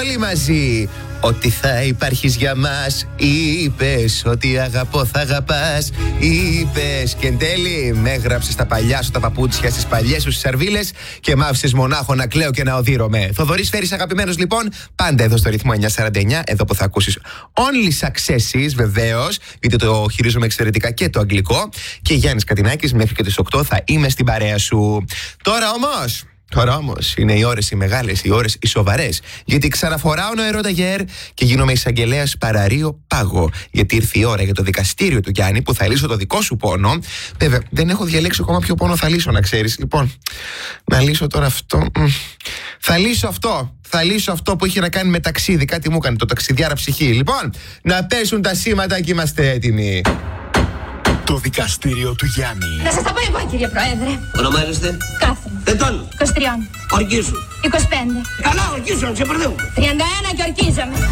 όλοι μαζί. Ότι θα υπάρχεις για μας. Είπες ότι αγαπώ θα αγαπάς. Είπες και εν τέλει με έγραψες τα παλιά σου τα παπούτσια, στις παλιές σου σαρβίλες και μ' άφησες μονάχο να κλαίω και να οδύρωμαι. Θοδωρής Φέρης αγαπημένος λοιπόν, πάντα εδώ στο ρυθμό 949, εδώ που θα ακούσεις Only Successes βεβαίως, γιατί το χειρίζομαι εξαιρετικά και το αγγλικό. Και Γιάννης Κατινάκης, μέχρι και τις 8 θα είμαι στην παρέα σου. Τώρα όμως είναι οι ώρες οι μεγάλες, οι ώρες οι σοβαρές. Γιατί ξαναφοράω νοερό ταγέρ και γίνομαι εισαγγελέας παραρείο πάγο. Γιατί ήρθε η ώρα για το δικαστήριο του Γιάννη που θα λύσω το δικό σου πόνο. Βέβαια, δεν έχω διαλέξει ακόμα ποιο πόνο θα λύσω, να ξέρεις. Λοιπόν, να λύσω τώρα αυτό. Θα λύσω αυτό που είχε να κάνει με ταξίδι. Κάτι μου έκανε το ταξιδιάρα ψυχή. Λοιπόν, να πέσουν τα σήματα και είμαστε έτοιμοι. Το δικαστήριο του Γιάννη. Να σας τα πω εγώ, κύριε Πρόεδρε. Ονομάζεστε? Κάθριν. Ετών. 23. Ορκίσου. 25. Καλά, ορκίσου, ξεπερδεύουμε. 31 και ορκίζομαι.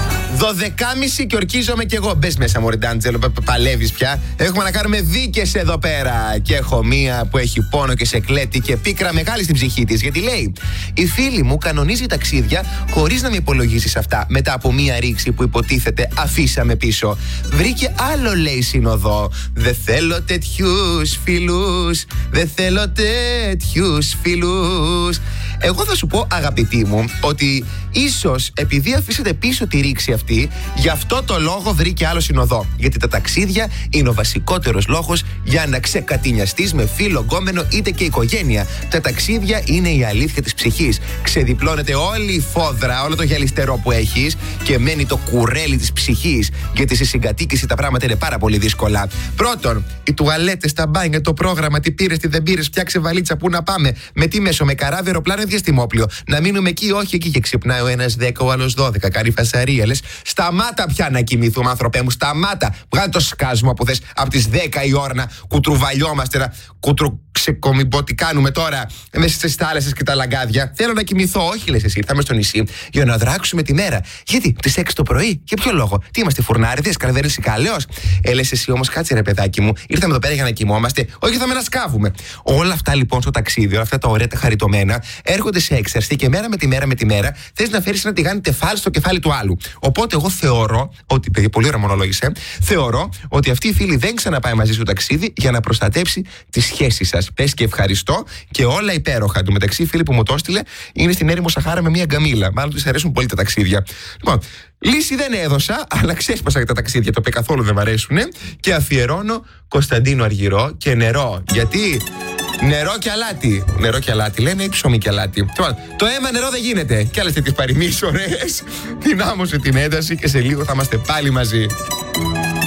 12,5 και ορκίζομαι κι εγώ. Μπες μέσα, μωρέ Ντάντζελο, παλεύεις πια. Έχουμε να κάνουμε δίκες εδώ πέρα. Και έχω μία που έχει πόνο και σε κλέτη και πίκρα μεγάλη στην ψυχή της. Γιατί λέει: η φίλη μου κανονίζει ταξίδια χωρίς να με υπολογίσει σε αυτά. Μετά από μία ρήξη που υποτίθεται αφήσαμε πίσω. Βρήκε άλλο, λέει, συνοδό. Δεν θέλω τέτοιους φίλους. Δεν θέλω τέτοιους φίλους. Εγώ θα σου πω, αγαπητή μου, ότι ίσως επειδή αφήσατε πίσω τη ρήξη αυτή, γι' αυτό το λόγο βρήκε άλλο συνοδό. Γιατί τα ταξίδια είναι ο βασικότερος λόγος για να ξεκατηνιαστείς με φίλο, γκόμενο είτε και οικογένεια. Τα ταξίδια είναι η αλήθεια της ψυχής. Ξεδιπλώνεται όλη η φόδρα, όλο το γυαλιστερό που έχεις και μένει το κουρέλι της ψυχής. Γιατί στη συγκατοίκηση τα πράγματα είναι πάρα πολύ δύσκολα. Πρώτον, οι τουαλέτες, τα μπάνια, το πρόγραμμα, τι πήρες, τι δεν πήρες, φτιάξε βαλίτσα, πού να πάμε, με τι μέσο, με καράβι, αεροπλάνο, διαστημόπλιο. Να μείνουμε εκεί, όχι εκεί και ξυπνάει ο ένας 10, ο άλλος 12. Κάνει φασαρία. Λες, σταμάτα πια να κοιμηθούμε, άνθρωπέ μου, σταμάτα. Βγάλε το σκάσμα που θες από τις 10 η ώρα να κουτρουβαλιόμαστε, να κουτρουξεκομιμπώ. Τι κάνουμε τώρα μέσα στις θάλασσες και τα λαγκάδια. Θέλω να κοιμηθώ, όχι, λες εσύ. Ήρθαμε στο νησί για να δράξουμε τη μέρα. Γιατί τις 6 το πρωί, για ποιο λόγο? Τι είμαστε, φουρνάριδες, καρδέρες ή καλέος? Λες εσύ όμως, κάτσε ρε παιδάκι μου, ήρθαμε εδώ πέρα για να κοιμόμαστε, όχι ήρθαμε να σκάβουμε. Όλα αυτά λοιπόν στο ταξίδι, όλα αυτά τα ωραία τα χαριτωμένα, έρχονται σε έξαρση και μέρα με τη μέρα θες να φέρεις ένα τηγάνι τεφάλι στο κεφάλι του άλλου. Οπότε εγώ θεωρώ ότι, παιδί, πολύ ωραία μονολόγησε, θεωρώ ότι αυτή η φίλη δεν ξαναπάει μαζί σου ταξίδι για να προστατέψει τη σχέση σας. Πες και ευχαριστώ και όλα υπέροχα. Του μεταξύ, η φίλη που μου το έστειλε είναι στην έρημο Σαχάρα με μια γκαμίλα. Μάλλον της αρέσουν πολύ τα ταξίδια. Λοιπόν, λύση δεν έδωσα, αλλά ξέσπασα για τα ταξίδια, το οποία καθόλου δεν μ' αρέσουν. Και αφιερώνω Κωνσταντίνο Αργυρό και νερό. Γιατί νερό και αλάτι. Νερό και αλάτι λένε ή ψωμί και αλάτι. Το αίμα νερό δεν γίνεται. Και άλλες τέτοιες παροιμίες ωραίες. Δυνάμωσε την ένταση και σε λίγο θα είμαστε πάλι μαζί.